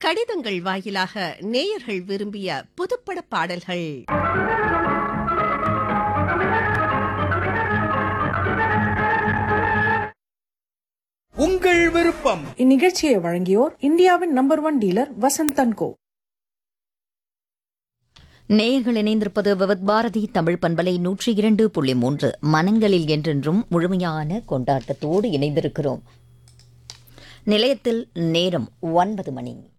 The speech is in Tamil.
கடிதங்கள் வாயிலாக நேயர்கள் விரும்பிய புதுப்பட பாடல்கள். உங்கள் விருப்பம். இந்நிகழ்ச்சியை வழங்கியோர் இந்தியாவின் நம்பர் 1 டீலர் வசந்த் & கோ. நேயர்கள் இணைந்திருப்பது விவத் பாரதி தமிழ் பண்பலை 102.3 மனங்களில் என்றென்றும் முழுமையான கொண்டாட்டத்தோடு இணைந்திருக்கிறோம். நிலையத்தில் நேரம் 9 மணி.